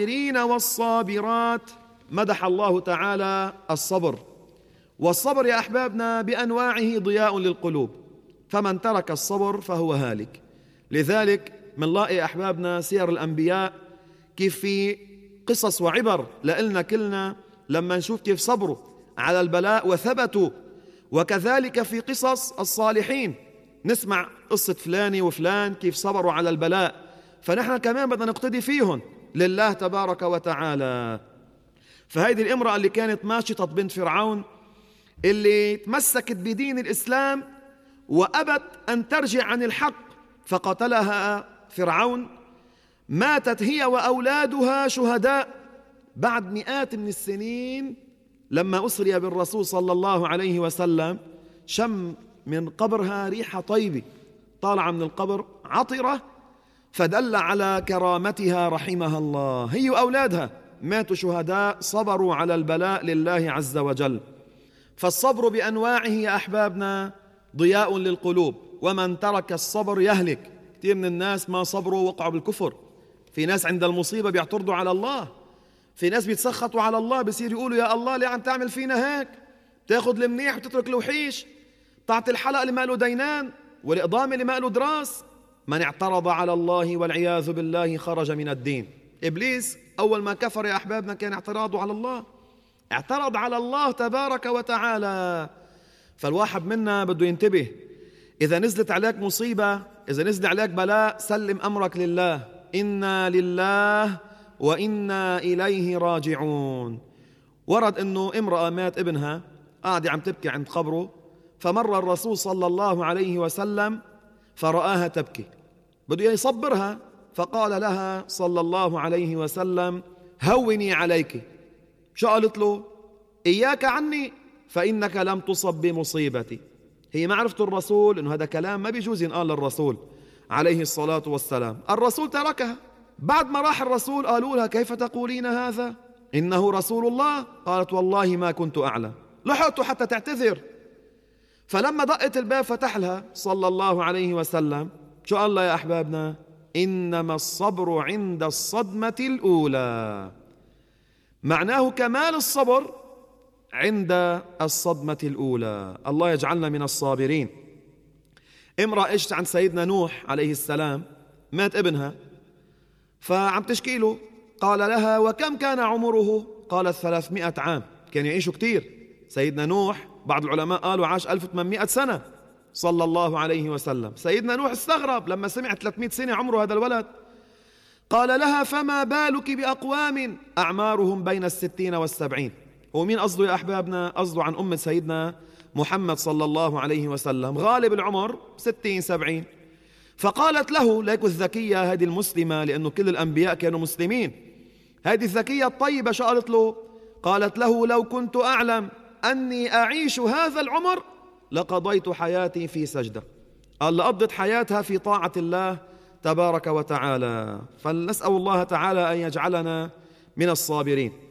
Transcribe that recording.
والصابرات مدح الله تعالى الصبر، والصبر يا أحبابنا بأنواعه ضياء للقلوب، فمن ترك الصبر فهو هالك. لذلك منلاقي أحبابنا سير الأنبياء كيف في قصص وعبر لإلنا كلنا لما نشوف كيف صبروا على البلاء وثبتوا، وكذلك في قصص الصالحين نسمع قصة فلان وفلان كيف صبروا على البلاء، فنحن كمان بدنا نقتدي فيهم لله تبارك وتعالى. فهيدي الامرأة اللي كانت ماشطة بنت فرعون اللي تمسكت بدين الإسلام وأبت أن ترجع عن الحق فقتلها فرعون، ماتت هي وأولادها شهداء بعد مئات من السنين. لما أسري بالرسول صلى الله عليه وسلم شم من قبرها ريحة طيبة طالعة من القبر عطرة، فدل على كرامتها رحمها الله. هي وأولادها ماتوا شهداء صبروا على البلاء لله عز وجل. فالصبر بأنواعه يا أحبابنا ضياء للقلوب، ومن ترك الصبر يهلك. كثير من الناس ما صبروا وقعوا بالكفر، في ناس عند المصيبة بيعترضوا على الله، في ناس بيتسخطوا على الله، بيصير يقولوا يا الله ليه عم تعمل فينا هيك، تاخذ المنيح وتترك الوحيش، تعطي الحلق اللي ما له دينان والإقدام اللي ما له دراس. من اعترض على الله والعياذ بالله خرج من الدين. إبليس أول ما كفر يا أحبابنا كان اعتراضه على الله، اعترض على الله تبارك وتعالى. فالواحد منا بده ينتبه، إذا نزلت عليك مصيبة، إذا نزل عليك بلاء، سلم أمرك لله، إنا لله وإنا إليه راجعون. ورد أنه امرأة مات ابنها قاعدة عم تبكي عند قبره، فمر الرسول صلى الله عليه وسلم فرآها تبكي، بده يصبرها، فقال لها صلى الله عليه وسلم هوني عليك. شو قالت له؟ إياك عني فإنك لم تصب بمصيبتي. هي معرفة الرسول أنه هذا كلام ما بيجوز ينقال للرسول عليه الصلاة والسلام. الرسول تركها. بعد ما راح الرسول قالوا لها كيف تقولين هذا؟ إنه رسول الله. قالت والله ما كنت أعلم. لحقته حتى تعتذر. فلما دقت الباب فتح لها صلى الله عليه وسلم، شو قال لها يا أحبابنا؟ إنما الصبر عند الصدمة الأولى. معناه كمال الصبر عند الصدمة الأولى. الله يجعلنا من الصابرين. امرأة اجت عند سيدنا نوح عليه السلام، مات ابنها، فعم تشكي له، قال لها وكم كان عمره؟ قالت 300 عام. كان يعيشوا كتير. سيدنا نوح بعض العلماء قالوا عاش 1800 سنة صلى الله عليه وسلم. سيدنا نوح استغرب لما سمع 300 سنة عمره هذا الولد. قال لها فما بالك بأقوام أعمارهم بين 60 و70. ومين قصده يا أحبابنا؟ قصده عن أمة سيدنا محمد صلى الله عليه وسلم، غالب العمر 60-70. فقالت له، ليكو الذكية هذه المسلمة، لأنه كل الأنبياء كانوا مسلمين، هذه الذكية الطيبة، شو قالت له؟ قالت له لو كنت أعلم أني أعيش هذا العمر لقضيت حياتي في سجدة. قال لقضت حياتها في طاعة الله تبارك وتعالى. فلنسأل الله تعالى أن يجعلنا من الصابرين.